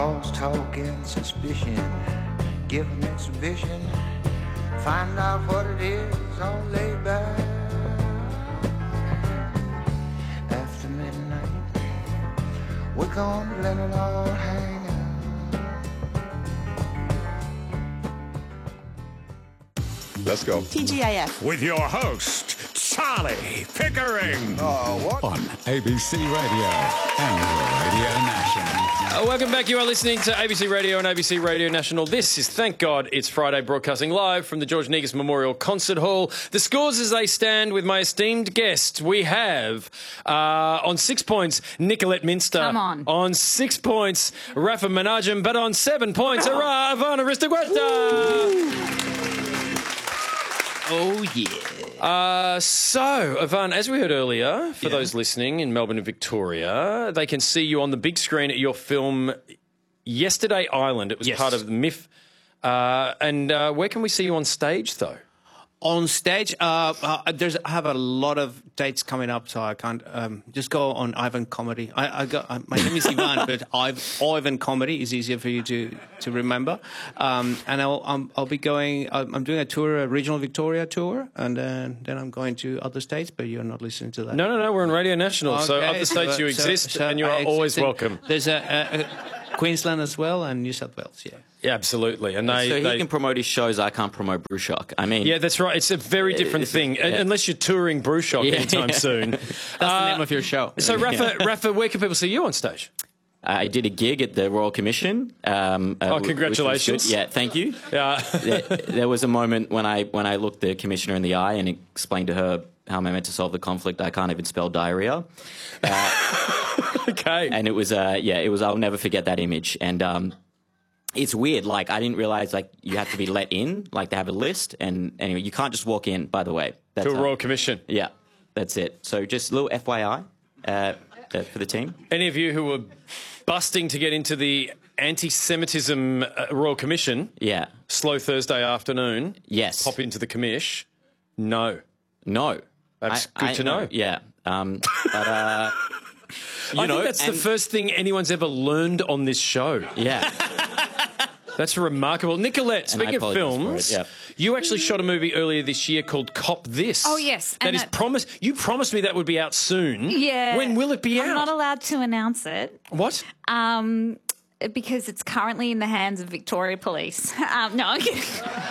Talk and suspicion, give an exhibition, find out what it is, all laid back. After midnight, we're gonna let it all hang out. Let's go. TGIF. With your host, Charlie Pickering. What? On ABC Radio and Radio National. Welcome back. You are listening to ABC Radio and ABC Radio National. This is, thank God, it's Friday, broadcasting live from the George Negus Memorial Concert Hall. The scores as they stand with my esteemed guest. We have, on 6 points, Nicolette Minster. Come on. On 6 points, Rafa Menachem. But on 7 points, Ivan Aristegueta. Oh, yeah. So, Ivan, as we heard earlier, for those listening in Melbourne and Victoria, they can see you on the big screen at your film Yesterday Island. It was part of the MIF. And where can we see you on stage, though? On stage, I have a lot of dates coming up, so I can't just go on Ivan Comedy. My name is Ivan, but Ivan Comedy is easier for you to remember. And I'll be going. I'm doing a tour, a regional Victoria tour, and then I'm going to other states. But you're not listening to that. No. We're on Radio National, so other states you exist, and you are always welcome. There's a Queensland as well, and New South Wales. Yeah, absolutely. And he can promote his shows. I can't promote Bruchok. I mean, yeah, that's right. It's a very different thing, unless you're touring Bruchok anytime soon. That's the name of your show. So, Rafa, where can people see you on stage? I did a gig at the Royal Commission. Congratulations! Yeah, thank you. There was a moment when I looked the commissioner in the eye and explained to her how am I meant to solve the conflict. I can't even spell diarrhea. Okay. And it was I'll never forget that image. And it's weird. Like, I didn't realize, like, you have to be let in. Like, they have a list. And anyway, you can't just walk in, by the way. To a Royal Commission. Yeah, that's it. So just a little FYI for the team. Any of you who were busting to get into the anti-Semitism Royal Commission, slow Thursday afternoon, pop into the commish, no. That's good to know. Yeah. But, I think that's the first thing anyone's ever learned on this show. Yeah. That's remarkable. Nicolette, speaking of films, you actually shot a movie earlier this year called Cop This. Oh, yes. That is promised. You promised me that would be out soon. Yeah. When will it be out? I'm not allowed to announce it. What? Because it's currently in the hands of Victoria Police. No, I'm kidding.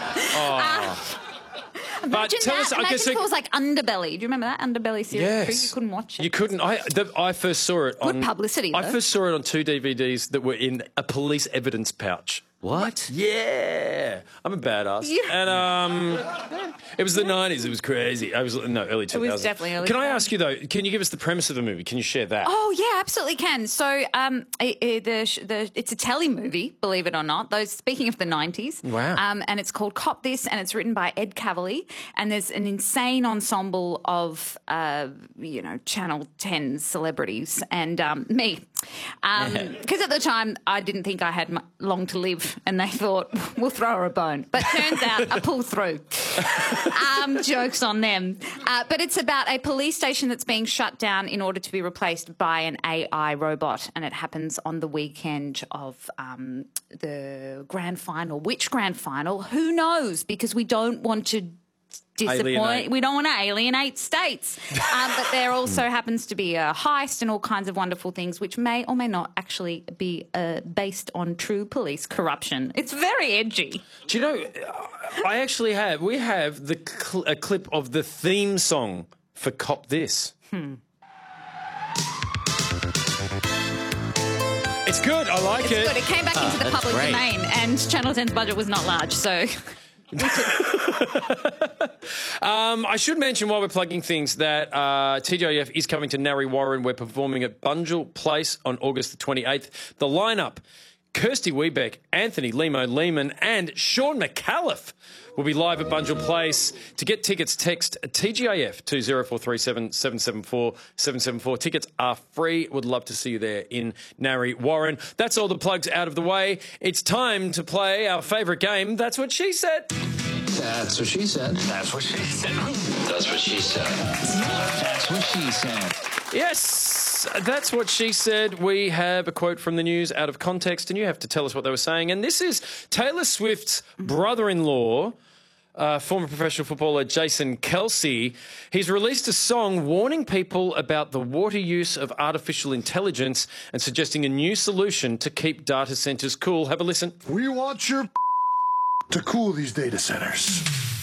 But tell us, imagine if it was like Underbelly. Do you remember that Underbelly series? Yes. You couldn't watch it. You couldn't. I first saw it on... Good publicity, though. I first saw it on 2 DVDs that were in a police evidence pouch. What? Yeah. I'm a badass. Yeah. And it was the 90s. It was crazy. Early 2000s. It was definitely early. Can I ask you, though, can you give us the premise of the movie? Can you share that? Oh, yeah, absolutely can. So it's a telly movie, believe it or not. Speaking of the 90s. Wow. And it's called Cop This, and it's written by Ed Cavalier. And there's an insane ensemble of, Channel 10 celebrities and me. Because at the time, I didn't think I had long to live. And they thought, we'll throw her a bone. But turns out I pull through. Joke's on them. But it's about a police station that's being shut down in order to be replaced by an AI robot. And it happens on the weekend of the grand final. Which grand final? Who knows? Because we don't want to disappoint. We don't want to alienate states. But there also happens to be a heist and all kinds of wonderful things which may or may not actually be based on true police corruption. It's very edgy. Do you know, we have a clip of the theme song for Cop This. It's good. I like it. It's good. It came back into the public domain, and Channel 10's budget was not large, so... I should mention while we're plugging things that TGIF is coming to Narre Warren. We're performing at Bunjil Place on August the 28th. The lineup, Kirsty Wiebeck, Anthony Limo Lehman and Sean McAuliffe will be live at Bunjil Place. To get tickets, text TGIF to 0437 774 774. Tickets are free. Would love to see you there in Narre Warren. That's all the plugs out of the way. It's time to play our favourite game. That's What She Said. That's what she said. That's what she said. That's what she said. That's what she said. Yes, that's what she said. We have a quote from the news out of context, and you have to tell us what they were saying. And this is Taylor Swift's brother-in-law, former professional footballer Jason Kelsey. He's released a song warning people about the water use of artificial intelligence and suggesting a new solution to keep data centres cool. Have a listen. We want your to cool these data centers.